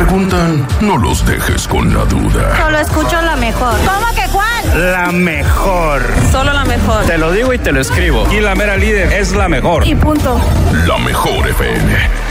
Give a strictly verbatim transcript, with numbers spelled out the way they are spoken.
preguntan, no los dejes con la duda. Solo escucho la mejor. ¿Cómo que cuál? La mejor. Solo la mejor. Te lo digo y te lo escribo. Y la mera líder es la mejor. Y punto. La mejor F M.